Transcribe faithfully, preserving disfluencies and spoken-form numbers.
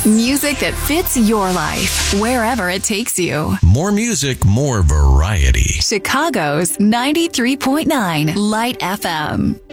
Music that fits your life, wherever it takes you. More music, more variety. Chicago's ninety-three point nine Light F M.